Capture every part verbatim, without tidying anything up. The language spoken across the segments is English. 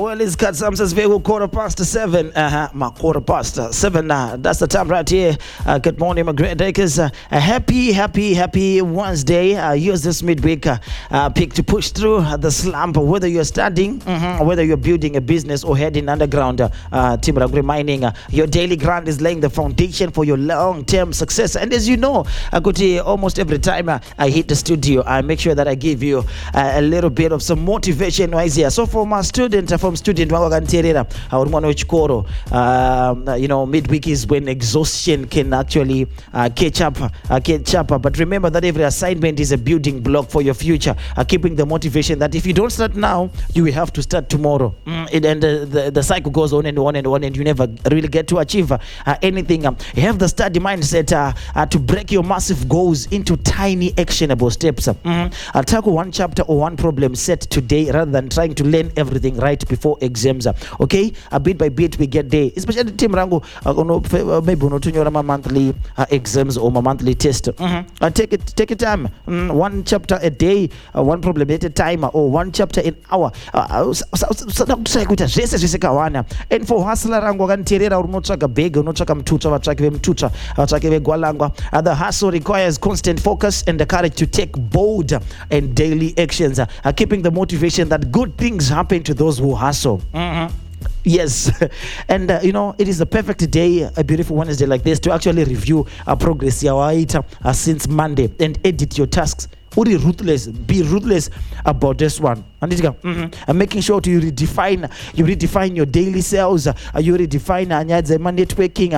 well, it's cut some says very quarter past seven. Uh-huh, my quarter past uh, seven. Uh, that's the time right here. Uh, good morning, my great Dakers. Uh, a happy, happy, happy Wednesday. Uh, use this midweek uh, uh, pick to push through uh, the slump. Whether you're studying, mm-hmm, whether you're building a business or heading underground, uh, uh, Team Rugby Mining, uh, your daily grind is laying the foundation for your long-term success. And as you know, I go to almost every time uh, I hit the studio, I make sure that I give you uh, a little bit of some motivation wise here. So for my student, uh, from student wakanterera, uh, you know, midweek is when exhaustion can actually uh, catch up, uh, catch up. But remember that every assignment is a building block for your future. Uh, keeping the motivation that if you don't start now, you will have to start tomorrow. Mm, it, and uh, the the cycle goes on and on and on, and you never really get to achieve uh, anything. Um, you have the study mindset uh, uh, to break your massive goals into tiny actionable steps. Mm-hmm. I'll tackle one chapter or one problem set today rather than trying to learn everything right before exams. Okay, a bit by bit we get there. Especially team rango, uh, maybe unotunyora my monthly uh, exams or my monthly test. Mm-hmm. Uh, take it, take it time. Mm, one chapter a day, uh, one problem at a time, or one chapter an hour. Uh, and for hustler rango kanterera unotsvaga bega unotsvaga mtutsva vatsvaki vemtutsva vatsvaki vegwalangwa. Uh, the hustle requires constant focus and the courage to take bold and daily actions, uh, keeping the motivation that good things happen to those who hustle. Mm-hmm. Yes, and uh, you know, it is the perfect day, a beautiful Wednesday like this, to actually review uh, progress uh, since Monday and edit your tasks. Be ruthless, be ruthless about this one. And mm-hmm. making sure to you redefine, you redefine your daily sales, uh, you redefine uh, networking,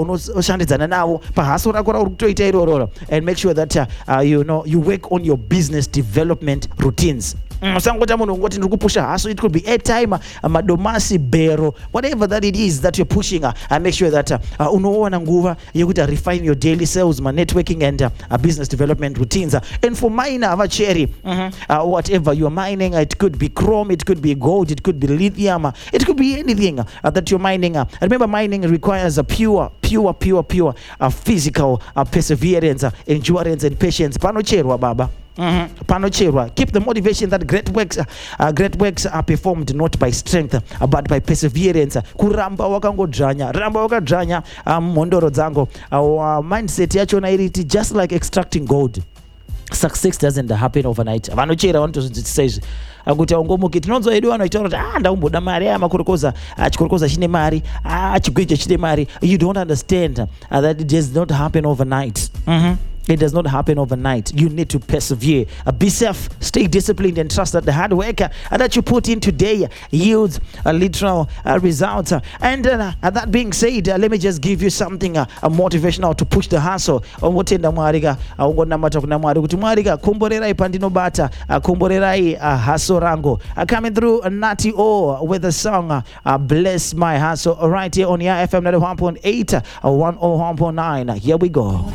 uh, and make sure that uh, uh, you know you work on your business development routines. Mm, so it could be airtime, uh, madomasi, bero, whatever that it is that you're pushing, uh, and make sure that uh, uh, you could uh, refine your daily sales, my networking and uh, uh, business development routines. Uh, and for miner, uh, cherry, mm-hmm, uh, whatever you're mining, uh, it could be chrome, it could be gold, it could be lithium, uh, it could be anything uh, that you're mining. Uh, remember, mining requires a pure, pure, pure, pure uh, physical uh, perseverance, uh, endurance, and patience. Panocherwa, baba. Mm-hmm. Panocherwa. Keep the motivation that great works uh, great works are performed not by strength uh, but by perseverance. Kuramba wakangodzvanya ramba wakadzvanya um, mondoro dzango our mindset yachona iriti just like extracting gold. Success doesn't happen overnight. Vanochera vanotozvitsaizi akuti aungomuki tinonzwa edu vanoitaura kuti ah ndaumboda mari amakorokoza achikorokoza chine mari ah chigweja chine mari. You don't understand uh, that it does not happen overnight. Mm-hmm. It does not happen overnight. You need to persevere. Uh, be safe, stay disciplined, and trust that the hard work uh, that you put in today yields a literal uh, result. Uh, and uh, uh, that being said, uh, let me just give you something uh, uh, motivational to push the hustle. Ongotenda mwariga, ongonamata kuna mwari kuti mwariga kumborerai pandinobata, kumborerai hustle rango. Coming through a Natty O with a song uh, uh, Bless My Hustle right here on your F M ninety-one point eight, uh, one oh one point nine. Here we go.